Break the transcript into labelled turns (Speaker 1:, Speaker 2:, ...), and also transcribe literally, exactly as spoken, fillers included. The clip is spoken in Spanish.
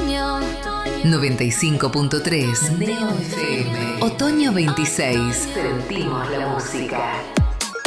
Speaker 1: noventa y cinco punto tres Neo F M. Otoño veintiséis. Sentimos la música.